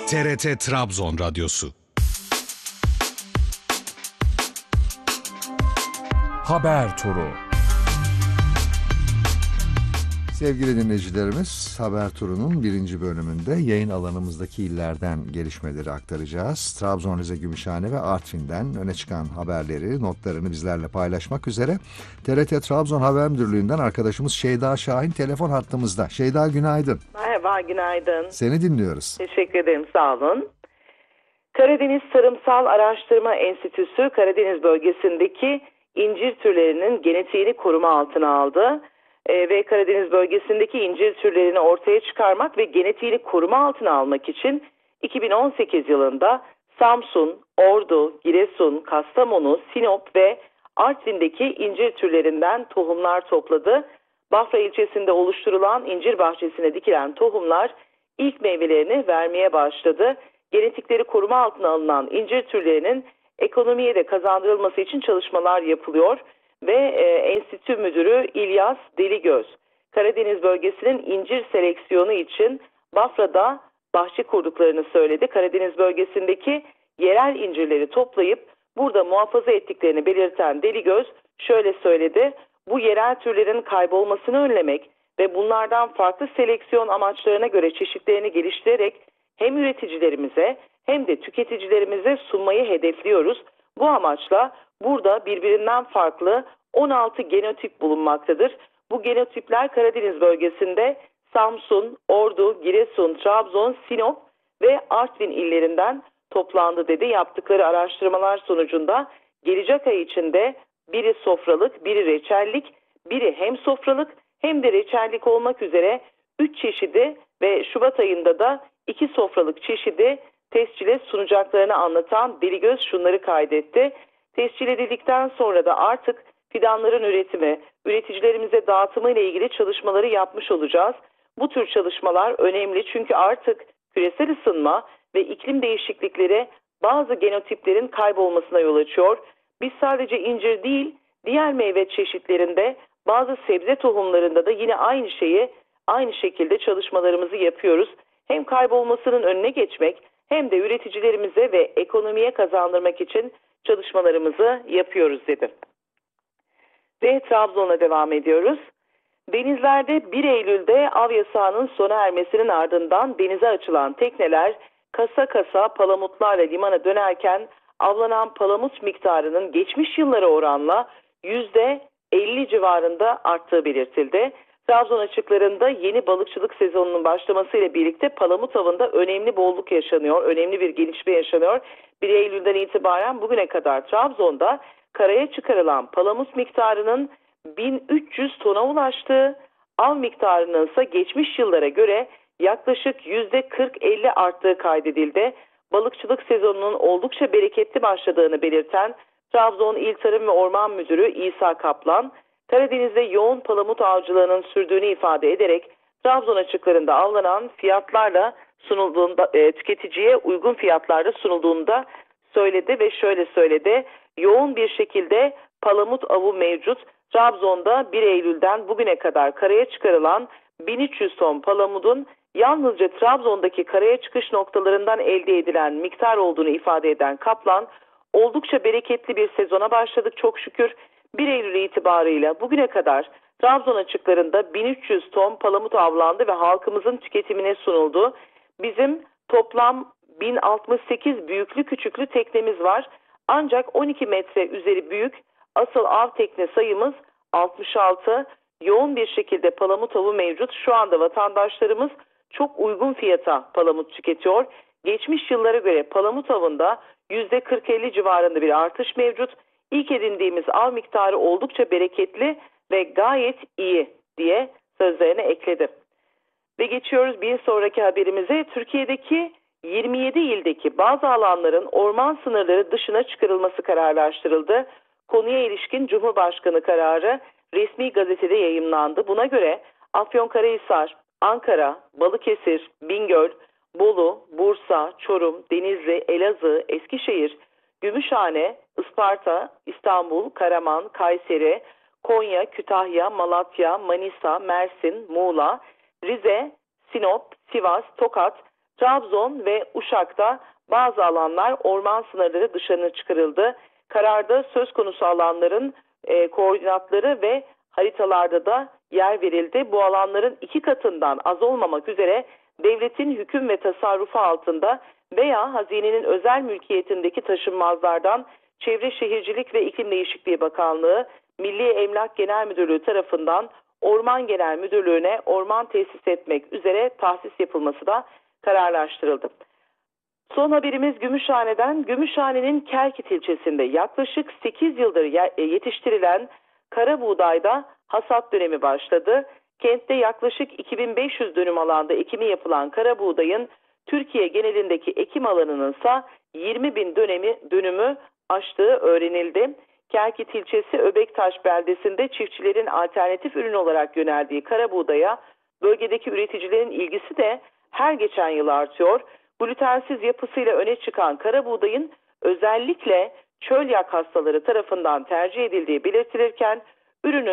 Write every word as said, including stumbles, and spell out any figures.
T R T Trabzon Radyosu. Haber Turu. Sevgili dinleyicilerimiz, Haber Turu'nun birinci bölümünde yayın alanımızdaki illerden gelişmeleri aktaracağız. Trabzon, Rize, Gümüşhane ve Artvin'den öne çıkan haberleri, notlarını bizlerle paylaşmak üzere T R T Trabzon Haber Müdürlüğü'nden arkadaşımız Şeyda Şahin telefon hattımızda. Şeyda, günaydın. Merhaba, günaydın. Seni dinliyoruz. Teşekkür ederim, sağ olun. Karadeniz Tarımsal Araştırma Enstitüsü, Karadeniz bölgesindeki incir türlerinin genetiğini koruma altına aldı. Ee, ve Karadeniz bölgesindeki incir türlerini ortaya çıkarmak ve genetiğini koruma altına almak için iki bin on sekiz yılında Samsun, Ordu, Giresun, Kastamonu, Sinop ve Artvin'deki incir türlerinden tohumlar topladı. Bafra ilçesinde oluşturulan incir bahçesine dikilen tohumlar ilk meyvelerini vermeye başladı. Genetikleri koruma altına alınan incir türlerinin ekonomiye de kazandırılması için çalışmalar yapılıyor. Ve e, enstitü müdürü İlyas Deligöz, Karadeniz bölgesinin incir seleksiyonu için Bafra'da bahçe kurduklarını söyledi. Karadeniz bölgesindeki yerel incirleri toplayıp burada muhafaza ettiklerini belirten Deligöz şöyle söyledi: bu yerel türlerin kaybolmasını önlemek ve bunlardan farklı seleksiyon amaçlarına göre çeşitlerini geliştirerek hem üreticilerimize hem de tüketicilerimize sunmayı hedefliyoruz. Bu amaçla burada birbirinden farklı on altı genotip bulunmaktadır. Bu genotipler Karadeniz bölgesinde Samsun, Ordu, Giresun, Trabzon, Sinop ve Artvin illerinden toplandı dedi. Yaptıkları araştırmalar sonucunda gelecek ay içinde biri sofralık, biri reçellik, biri hem sofralık hem de reçellik olmak üzere üç çeşidi ve Şubat ayında da iki sofralık çeşidi tescile sunacaklarını anlatan Deligöz şunları kaydetti. Tescil edildikten sonra da artık fidanların üretimi, üreticilerimize dağıtımı ile ilgili çalışmaları yapmış olacağız. Bu tür çalışmalar önemli çünkü artık küresel ısınma ve iklim değişiklikleri bazı genotiplerin kaybolmasına yol açıyor. Biz sadece incir değil, diğer meyve çeşitlerinde, bazı sebze tohumlarında da yine aynı şeyi, aynı şekilde çalışmalarımızı yapıyoruz. Hem kaybolmasının önüne geçmek hem de üreticilerimize ve ekonomiye kazandırmak için çalışmalarımızı yapıyoruz dedi. Ve Trabzon'a devam ediyoruz. Denizlerde bir Eylül'de av yasağının sona ermesinin ardından denize açılan tekneler kasa kasa palamutlarla limana dönerken avlanan palamut miktarının geçmiş yıllara oranla yüzde elli civarında arttığı belirtildi. Trabzon açıklarında yeni balıkçılık sezonunun başlamasıyla birlikte palamut avında önemli bolluk yaşanıyor, önemli bir gelişme yaşanıyor. bir Eylül'den itibaren bugüne kadar Trabzon'da karaya çıkarılan palamut miktarının bin üç yüz tona ulaştığı, av miktarının ise geçmiş yıllara göre yaklaşık yüzde kırk elli arttığı kaydedildi. Balıkçılık sezonunun oldukça bereketli başladığını belirten Trabzon İl Tarım ve Orman Müdürü İsa Kaplan, Karadeniz'de yoğun palamut avcılığının sürdüğünü ifade ederek Trabzon açıklarında avlanan fiyatlarla sunulduğunda, e, tüketiciye uygun fiyatlarda sunulduğunda söyledi ve şöyle söyledi: yoğun bir şekilde palamut avı mevcut. Trabzon'da bir Eylül'den bugüne kadar karaya çıkarılan bin üç yüz ton palamudun yalnızca Trabzon'daki karaya çıkış noktalarından elde edilen miktar olduğunu ifade eden Kaplan, oldukça bereketli bir sezona başladık çok şükür. bir Eylül itibarıyla bugüne kadar Trabzon açıklarında bin üç yüz ton palamut avlandı ve halkımızın tüketimine sunuldu. Bizim toplam bin altmış sekiz büyüklü küçüklü teknemiz var. Ancak on iki metre üzeri büyük asıl av tekne sayımız altmış altı. Yoğun bir şekilde palamut avı mevcut. Şu anda vatandaşlarımız çok uygun fiyata palamut tüketiyor. Geçmiş yıllara göre palamut avında yüzde kırk elli civarında bir artış mevcut. İlk edindiğimiz av miktarı oldukça bereketli ve gayet iyi diye sözlerine ekledi. Ve geçiyoruz bir sonraki haberimize. Türkiye'deki yirmi yedi ildeki bazı alanların orman sınırları dışına çıkarılması kararlaştırıldı. Konuya ilişkin Cumhurbaşkanı kararı resmi gazetede yayımlandı. Buna göre Afyonkarahisar, Ankara, Balıkesir, Bingöl, Bolu, Bursa, Çorum, Denizli, Elazığ, Eskişehir, Gümüşhane, Isparta, İstanbul, Karaman, Kayseri, Konya, Kütahya, Malatya, Manisa, Mersin, Muğla, Rize, Sinop, Sivas, Tokat, Trabzon ve Uşak'ta bazı alanlar orman sınırları dışarına çıkarıldı. Kararda söz konusu alanların e, koordinatları ve haritalarda da yer verildi. Bu alanların iki katından az olmamak üzere devletin hüküm ve tasarrufu altında veya hazinenin özel mülkiyetindeki taşınmazlardan Çevre Şehircilik ve İklim Değişikliği Bakanlığı, Milli Emlak Genel Müdürlüğü tarafından Orman Genel Müdürlüğü'ne orman tesis etmek üzere tahsis yapılması da kararlaştırıldı. Son haberimiz Gümüşhane'den. Gümüşhane'nin Kerkit ilçesinde yaklaşık sekiz yıldır yetiştirilen kara buğdayda hasat dönemi başladı. Kentte yaklaşık iki bin beş yüz dönüm alanda ekimi yapılan kara buğdayın Türkiye genelindeki ekim alanının ise yirmi bin dönemi, dönümü aştığı öğrenildi. Kerkit ilçesi Öbektaş beldesinde çiftçilerin alternatif ürün olarak yöneldiği kara buğdaya bölgedeki üreticilerin ilgisi de her geçen yıl artıyor. Glutensiz yapısıyla öne çıkan kara buğdayın özellikle çölyak hastaları tarafından tercih edildiği belirtilirken ürünün